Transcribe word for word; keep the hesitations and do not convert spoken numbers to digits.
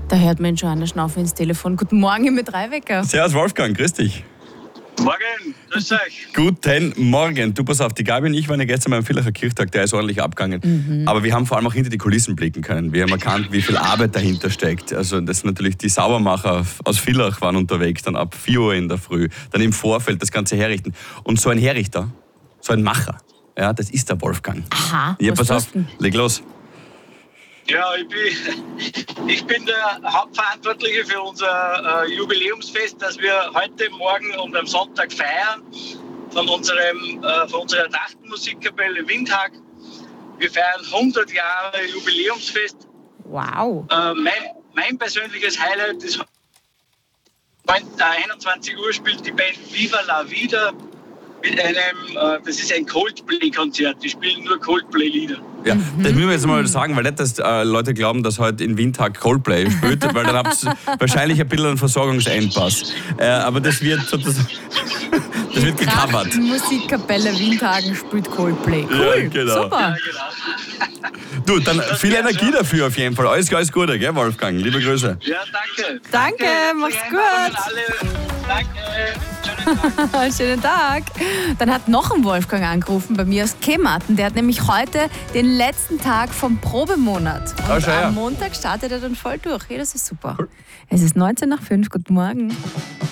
Da hört man schon an der Schnaufe ins Telefon. Guten Morgen mit Dreiwecker. Servus Wolfgang, grüß dich. Morgen, grüß euch. Guten Morgen. Du, pass auf, die Gabi und ich waren ja gestern beim Villacher Kirchtag, der ist ordentlich abgegangen. Mhm. Aber wir haben vor allem auch hinter die Kulissen blicken können. Wir haben erkannt, wie viel Arbeit dahinter steckt. Also das sind natürlich die Saubermacher aus Villach waren unterwegs, dann ab vier Uhr in der Früh, dann im Vorfeld das Ganze herrichten. Und so ein Herrichter, so ein Macher, ja, das ist der Wolfgang. Aha, ja, was pass auf, tust du denn? leg los. Ja, ich bin, ich bin der Hauptverantwortliche für unser äh, Jubiläumsfest, das wir heute Morgen und am Sonntag feiern, von, unserem, äh, von unserer Trachtenmusikkapelle Windhag. Wir feiern hundert Jahre Jubiläumsfest. Wow. Äh, mein, mein persönliches Highlight ist, einundzwanzig Uhr spielt die Band Viva la Vida mit einem, äh, das ist ein Coldplay-Konzert, die spielen nur Coldplay-Lieder. Ja, das müssen wir jetzt mal sagen, weil nicht, dass äh, Leute glauben, dass heute in Windhag Coldplay spielt, weil dann habt ihr wahrscheinlich ein bisschen einen Versorgungsengpass. Äh, aber das wird sozusagen, das wird gecovert. Musikkapelle Windhagen spielt Coldplay. Cool, Ja, genau. super. Ja, genau. Du, dann viel Energie dafür auf jeden Fall. Alles, alles Gute, gell, Wolfgang? Liebe Grüße. Ja, danke. Danke, mach's für die gut. Einladung an alle. Danke. Schönen Tag. Schönen Tag. Dann hat noch ein Wolfgang angerufen bei mir aus Kematen. Der hat nämlich heute den letzten Tag vom Probemonat. Und Ah, schau her. am Montag startet er dann voll durch. Ja, das ist super. Es ist neunzehn nach fünf. Guten Morgen.